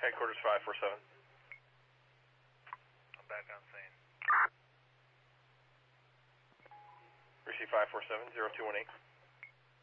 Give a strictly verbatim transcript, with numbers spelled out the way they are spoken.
Headquarters five four seven. I'm back on scene. Receive five four seven, zero two one eight.